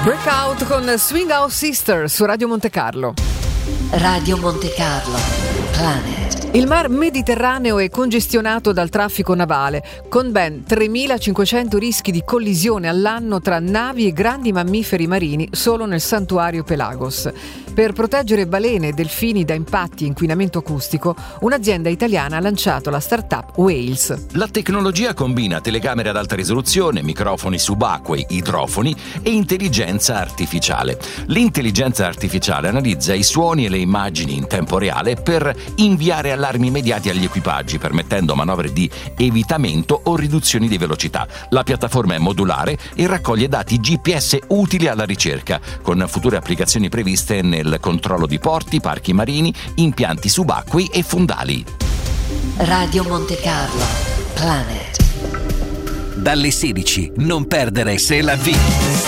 Breakout con Swing Out Sister su Radio Monte Carlo. Radio Monte Carlo, Planet. Il mar Mediterraneo è congestionato dal traffico navale, con ben 3.500 rischi di collisione all'anno tra navi e grandi mammiferi marini solo nel santuario Pelagos. Per proteggere balene e delfini da impatti e inquinamento acustico, un'azienda italiana ha lanciato la startup Whales. La tecnologia combina telecamere ad alta risoluzione, microfoni subacquei, idrofoni e intelligenza artificiale. L'intelligenza artificiale analizza i suoni e le immagini in tempo reale per inviare allarmi immediati agli equipaggi, permettendo manovre di evitamento o riduzioni di velocità. La piattaforma è modulare e raccoglie dati GPS utili alla ricerca, con future applicazioni previste nel controllo di porti, parchi marini, impianti subacquei e fondali. Radio Monte Carlo, Planet. Dalle 16, non perdere C'est la vie.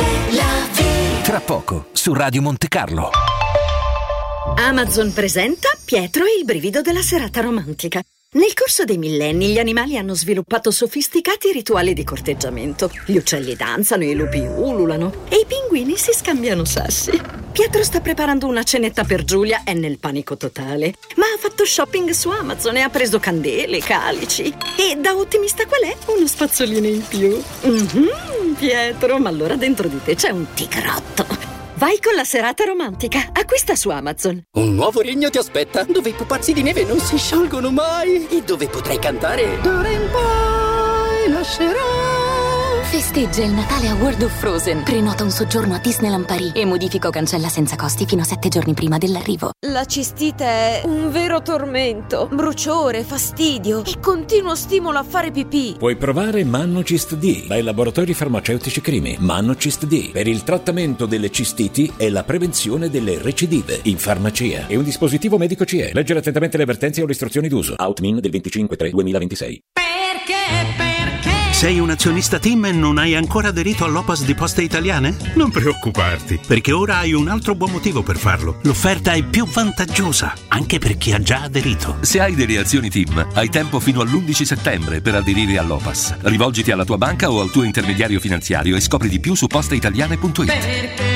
Tra poco, su Radio Monte Carlo. Amazon presenta Pietro e il brivido della serata romantica. Nel corso dei millenni gli animali hanno sviluppato sofisticati rituali di corteggiamento. Gli uccelli danzano, i lupi ululano e i pinguini si scambiano sassi. Pietro sta preparando una cenetta per Giulia, è nel panico totale. Ma ha fatto shopping su Amazon e ha preso candele, calici. E da ottimista qual è? Uno spazzolino in più. Pietro, ma allora dentro di te c'è un tigrotto. Vai con la serata romantica. Acquista su Amazon. Un nuovo regno ti aspetta, dove i pupazzi di neve non si sciolgono mai e dove potrai cantare d'ora in poi lascerò. Festeggia il Natale a World of Frozen. Prenota un soggiorno a Disneyland Paris e modifica o cancella senza costi fino a 7 giorni prima dell'arrivo. La cistite è un vero tormento. Bruciore, fastidio e continuo stimolo a fare pipì. Puoi provare Mannocist D dai laboratori farmaceutici Crimi. Mannocist D per il trattamento delle cistiti e la prevenzione delle recidive in farmacia. È un dispositivo medico CE. Leggere attentamente le avvertenze o le istruzioni d'uso. Outmin del 25/3/2026. Perché? Sei un azionista TIM e non hai ancora aderito all'OPAS di Poste Italiane? Non preoccuparti, perché ora hai un altro buon motivo per farlo. L'offerta è più vantaggiosa, anche per chi ha già aderito. Se hai delle azioni TIM, hai tempo fino all'11 settembre per aderire all'OPAS. Rivolgiti alla tua banca o al tuo intermediario finanziario e scopri di più su posteitaliane.it.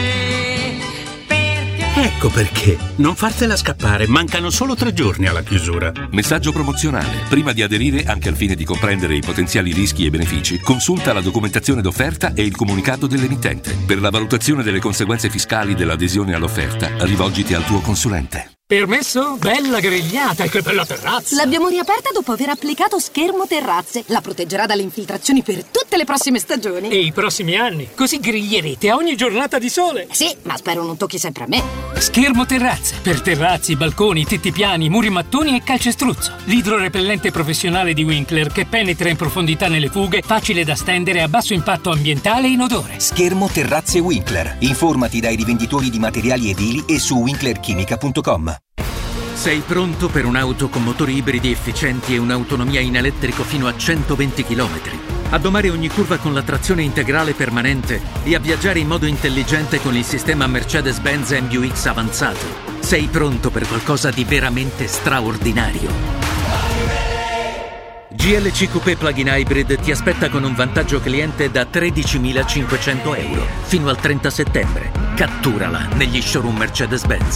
Ecco perché. Non fartela scappare, mancano solo 3 giorni alla chiusura. Messaggio promozionale. Prima di aderire, anche al fine di comprendere i potenziali rischi e benefici, consulta la documentazione d'offerta e il comunicato dell'emittente. Per la valutazione delle conseguenze fiscali dell'adesione all'offerta, rivolgiti al tuo consulente. Permesso? Bella grigliata e che bella terrazza! L'abbiamo riaperta dopo aver applicato Schermo Terrazze. La proteggerà dalle infiltrazioni per tutte le prossime stagioni. E i prossimi anni. Così griglierete a ogni giornata di sole. Sì, ma spero non tocchi sempre a me. Schermo Terrazze. Per terrazzi, balconi, tetti piani, muri mattoni e calcestruzzo. L'idrorepellente professionale di Winkler che penetra in profondità nelle fughe, facile da stendere a basso impatto ambientale e inodore. Schermo Terrazze Winkler. Informati dai rivenditori di materiali edili e su winklerchimica.com. Sei pronto per un'auto con motori ibridi efficienti e un'autonomia in elettrico fino a 120 km? A domare ogni curva con la trazione integrale permanente e a viaggiare in modo intelligente con il sistema Mercedes-Benz MBUX avanzato? Sei pronto per qualcosa di veramente straordinario? GLC Coupé Plug-in Hybrid ti aspetta con un vantaggio cliente da 13.500 euro fino al 30 settembre. Catturala negli showroom Mercedes-Benz.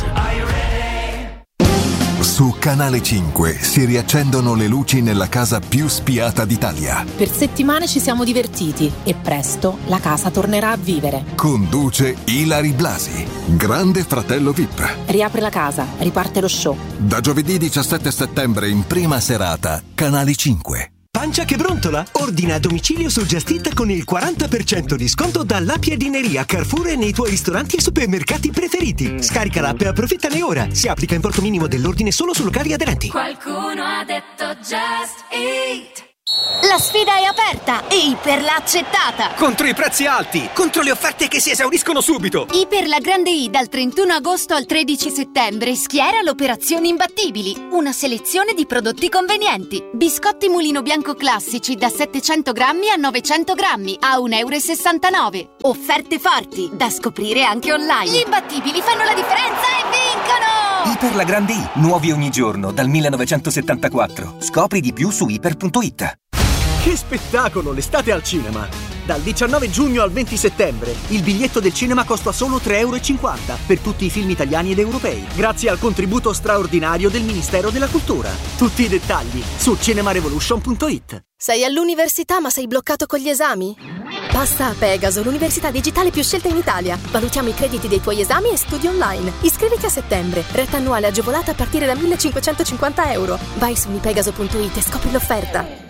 Su Canale 5 si riaccendono le luci nella casa più spiata d'Italia. Per settimane ci siamo divertiti e presto la casa tornerà a vivere. Conduce Ilary Blasi, Grande Fratello VIP. Riapre la casa, riparte lo show. Da giovedì 17 settembre in prima serata, Canale 5. Pancia che brontola? Ordina a domicilio su Just Eat con il 40% di sconto dalla Piadineria Carrefour e nei tuoi ristoranti e supermercati preferiti. Scarica l'app e approfittane ora. Si applica importo minimo dell'ordine solo su locali aderenti. Qualcuno ha detto Just Eat. La sfida è aperta e Iper l'ha accettata. Contro i prezzi alti, contro le offerte che si esauriscono subito. Iper la Grande I dal 31 agosto al 13 settembre schiera l'operazione Imbattibili. Una selezione di prodotti convenienti. Biscotti Mulino Bianco classici da 700 grammi a 900 grammi a 1,69 €. Offerte forti da scoprire anche online. Gli imbattibili fanno la differenza e vincono! Iper la Grande I, nuovi ogni giorno dal 1974. Scopri di più su iper.it. Che spettacolo l'estate al cinema! Dal 19 giugno al 20 settembre il biglietto del cinema costa solo €3,50 per tutti i film italiani ed europei, grazie al contributo straordinario del Ministero della Cultura. Tutti i dettagli su cinemarevolution.it. Sei all'università ma sei bloccato con gli esami? Passa a Pegaso, l'università digitale più scelta in Italia. Valutiamo i crediti dei tuoi esami e studi online. Iscriviti a settembre. Retta annuale agevolata a partire da €1.550. Vai su unipegaso.it e scopri l'offerta.